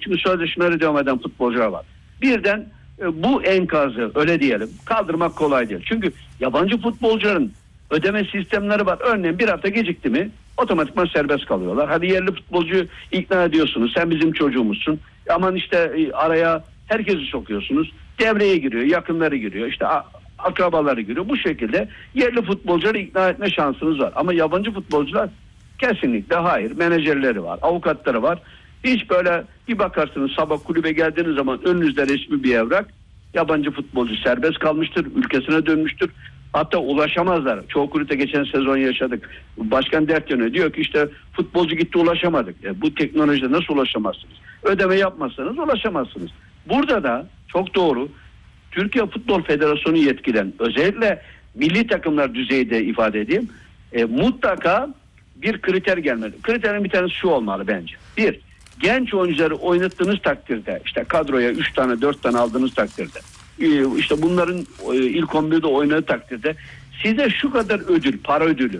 Çünkü sözleşmeleri devam eden futbolcular var. Birden bu enkazı öyle diyelim kaldırmak kolay değil. Çünkü yabancı futbolcuların ödeme sistemleri var. Örneğin bir hafta gecikti mi otomatikman serbest kalıyorlar. Hadi yerli futbolcuyu ikna ediyorsunuz. Sen bizim çocuğumuzsun. Aman işte araya herkesi sokuyorsunuz. Devreye giriyor, yakınları giriyor. İşte akrabaları giriyor. Bu şekilde yerli futbolcuları ikna etme şansınız var. Ama yabancı futbolcular kesinlikle hayır. Menajerleri var, avukatları var. Hiç böyle bir bakarsınız sabah kulübe geldiğiniz zaman önünüzde resmi bir evrak. Yabancı futbolcu serbest kalmıştır, ülkesine dönmüştür. Hatta ulaşamazlar. Çoğu kulüpte geçen sezon yaşadık. Başkan dert yanıyor. Diyor ki işte futbolcu gitti ulaşamadık. Bu teknolojide nasıl ulaşamazsınız? Ödeme yapmazsanız ulaşamazsınız. Burada da çok doğru Türkiye Futbol Federasyonu yetkilen özellikle milli takımlar düzeyde ifade edeyim. Mutlaka bir kriter gelmeli. Kriterin bir tanesi şu olmalı bence. Bir, genç oyuncuları oynattığınız takdirde işte kadroya 3 tane 4 tane aldığınız takdirde işte bunların ilk 11'de oynadığı takdirde size şu kadar ödül, para ödülü.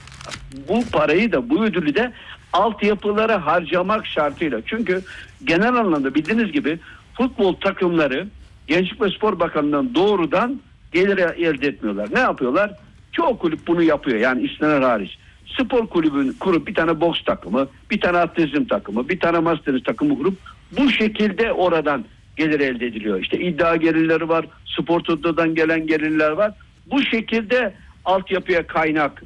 Bu parayı da bu ödülü de altyapılara harcamak şartıyla. Çünkü genel anlamda bildiğiniz gibi futbol takımları Gençlik ve Spor Bakanlığı'ndan doğrudan gelir elde etmiyorlar. Ne yapıyorlar? Çoğu kulüp bunu yapıyor. Yani İstinler hariç. Spor kulübünü kurup bir tane boks takımı, bir tane atletizm takımı, bir tane masa tenisi takımı kurup bu şekilde oradan gelir elde ediliyor. İşte iddia gelirleri var, spor totodan gelen gelirler var. Bu şekilde altyapıya kaynak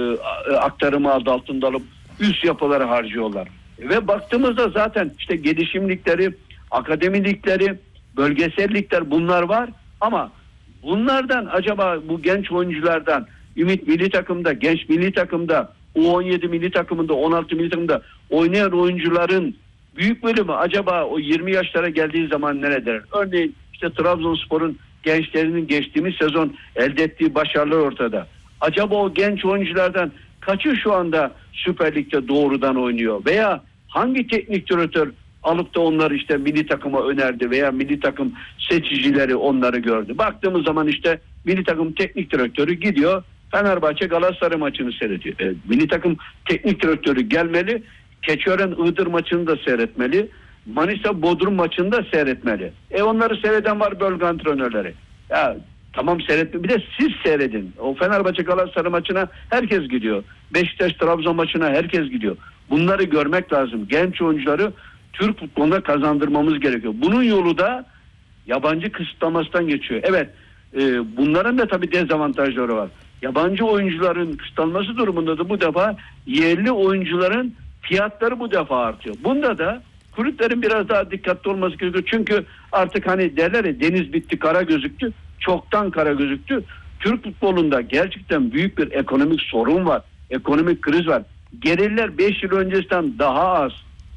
aktarımı adı altında alıp üst yapılara harcıyorlar. Ve baktığımızda zaten işte gelişimlikleri, akademilikleri, bölgesellikler bunlar var ama bunlardan acaba bu genç oyunculardan Ümit milli takımda, genç milli takımda, U17 milli takımında, 16 milli takımda oynayan oyuncuların büyük bölümü acaba o 20 yaşlara geldiği zaman neredeler? Örneğin işte Trabzonspor'un gençlerinin geçtiğimiz sezon elde ettiği başarılar ortada. Acaba o genç oyunculardan kaçı şu anda Süper Lig'de doğrudan oynuyor? Veya hangi teknik direktör alıp da onları işte milli takıma önerdi veya milli takım seçicileri onları gördü. Baktığımız zaman işte milli takım teknik direktörü gidiyor Fenerbahçe Galatasaray maçını seyrediyor. Milli takım teknik direktörü gelmeli, Keçiören Iğdır maçını da seyretmeli, Manisa Bodrum maçını da seyretmeli. Onları seyreden var bölge antrenörleri. Ya tamam seyretme. Bir de siz seyredin. O Fenerbahçe Galatasaray maçına herkes gidiyor. Beşiktaş Trabzon maçına herkes gidiyor. Bunları görmek lazım. Genç oyuncuları Türk futboluna kazandırmamız gerekiyor. Bunun yolu da yabancı kısıtlamasından geçiyor. Evet, bunların da tabii dezavantajları var. Yabancı oyuncuların kısıtlanması durumunda da bu defa yerli oyuncuların fiyatları bu defa artıyor. Bunda da kulüplerin biraz daha dikkatli olması gerekiyor. Çünkü artık hani derler ya deniz bitti kara gözüktü. Çoktan kara gözüktü. Türk futbolunda gerçekten büyük bir ekonomik sorun var. Ekonomik kriz var. Gelirler 5 yıl öncesinden daha az.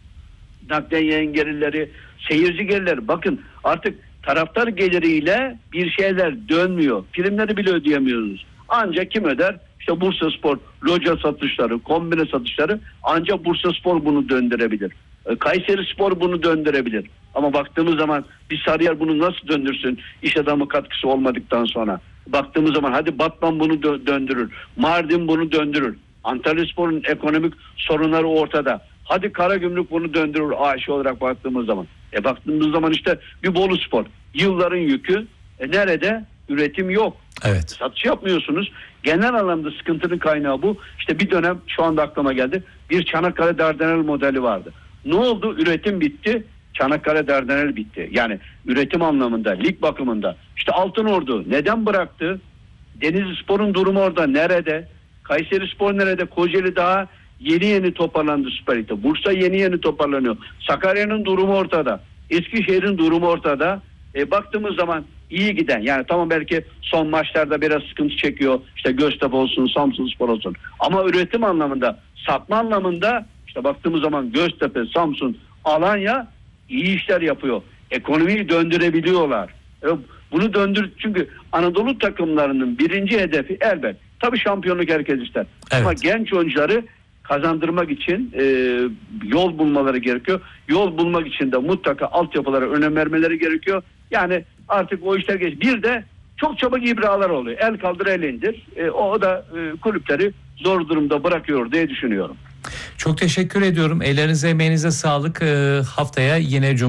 Nakden yayın gelirleri, seyirci gelirleri. Bakın artık taraftar geliriyle bir şeyler dönmüyor. Filmleri bile ödeyemiyoruz. Ancak kim öder? İşte Bursaspor, loca satışları, kombine satışları ancak Bursaspor bunu döndürebilir. Kayserispor bunu döndürebilir. Ama baktığımız zaman bir Sarıyer bunu nasıl döndürsün? İş adamı katkısı olmadıktan sonra. Baktığımız zaman hadi Batman bunu döndürür. Mardin bunu döndürür. Antalyaspor'un ekonomik sorunları ortada. Hadi Karagümrük bunu döndürür AŞ olarak baktığımız zaman. Baktığımız zaman işte bir Boluspor. Yılların yükü. Nerede? Üretim yok. Evet. Satış yapmıyorsunuz. Genel anlamda sıkıntının kaynağı bu. İşte bir dönem şu anda aklıma geldi. Bir Çanakkale Dardanel modeli vardı. Ne oldu? Üretim bitti. Çanakkale Dardanel bitti. Yani üretim anlamında, lig bakımında. İşte Altınordu neden bıraktı? Denizlispor'un durumu orada nerede? Kayserispor nerede? Kocaeli daha yeni toparlandı Süper Lig'de. Bursa yeni toparlanıyor. Sakarya'nın durumu ortada. Eskişehir'in durumu ortada. Baktığımız zaman iyi giden, yani tamam belki son maçlarda biraz sıkıntı çekiyor. İşte Göztepe olsun, Samsunspor olsun. Ama üretim anlamında, satma anlamında işte baktığımız zaman Göztepe, Samsun, Alanya iyi işler yapıyor. Ekonomiyi döndürebiliyorlar. Bunu çünkü Anadolu takımlarının birinci hedefi elbet. Tabii şampiyonluk herkes ister. Evet. Ama genç oyuncuları kazandırmak için yol bulmaları gerekiyor. Yol bulmak için de mutlaka altyapılara önem vermeleri gerekiyor. Yani artık o işler geç. Bir de çok çabuk ibralar oluyor. El kaldır el indir. O da kulüpleri zor durumda bırakıyor diye düşünüyorum. Çok teşekkür ediyorum. Ellerinize emeğinize sağlık. Haftaya yine